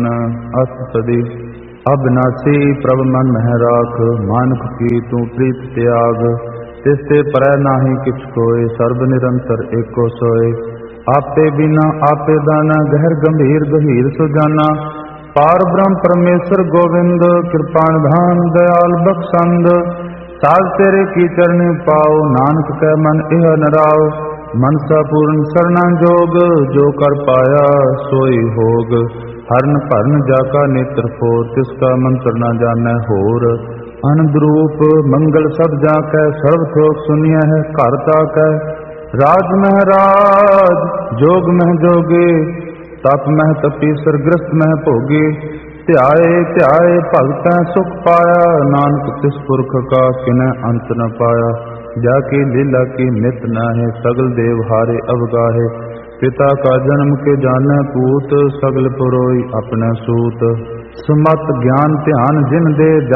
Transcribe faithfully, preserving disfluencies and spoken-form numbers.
मन अस्तदी। अविनाशी प्रभ मन मह राख, मानक की तू प्रीत त्याग। तिसते परै नाहि किछ कोय, सर्ब निरंतर एको सोय। आपे बिना आपे दाना, गहर गंभीर गहीर सुजाना। पार ब्रह्म परमेश्वर गोविंद, कृपा निधान दयाल बख्शंद। साज तेरे की चरणी पाओ, नानक कै मन इह नराओ। मनसा पूर्ण सरना जोग, जो कर पाया सोई होग। हरन भरन जाका नेत्र फोर, तिसका मंत्र न जानै होर। आनंद रूप मंगल सब जाकै, सर्व थोक सुनिया है घर ताकै। राज मह राज जोग मह जोगे, तप मह तपीसर ग्रस्त मह भोगे। ध्याए ध्याए भगतै सुख पाया, नानक तिस पुरख का किनै अंत न पाया। जाकी लीला की नित नाहे, सगल देव हारे अवगाहे। पिता का जन्म के जानै पूत, सगल पुरोई अपने सूत। सुमत ज्ञान ध्यान जिन दे